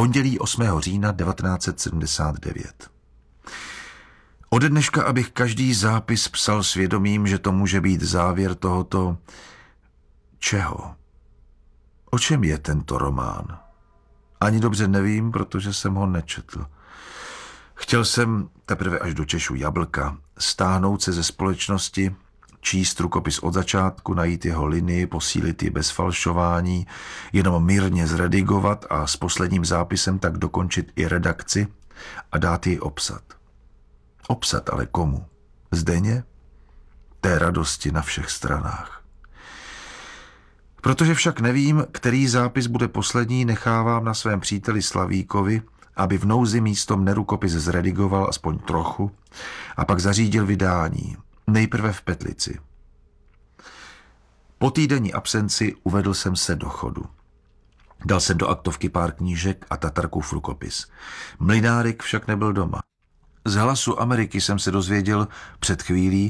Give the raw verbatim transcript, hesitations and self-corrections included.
Pondělí osmého října devatenáct set sedmdesát devět. Ode dneška, abych každý zápis psal svědomím, že to může být závěr tohoto... čeho? O čem je tento román? Ani dobře nevím, protože jsem ho nečetl. Chtěl jsem, teprve až do češu jablka, stáhnout se ze společnosti, číst rukopis od začátku, najít jeho linii, posílit ji bez falšování, jenom mírně zredigovat a s posledním zápisem tak dokončit i redakci a dát ji obsat. Obsat ale komu? Zdeně? Té radosti na všech stranách. Protože však nevím, který zápis bude poslední, nechávám na svém příteli Slavíkovi, aby v nouzi místo mne rukopis zredigoval aspoň trochu a pak zařídil vydání, nejprve v Petlici. Po týdenní absenci uvedl jsem se do chodu. Dal jsem do aktovky pár knížek a Tatarkův rukopis. Mlynárik však nebyl doma. Z Hlasu Ameriky jsem se dozvěděl před chvílí,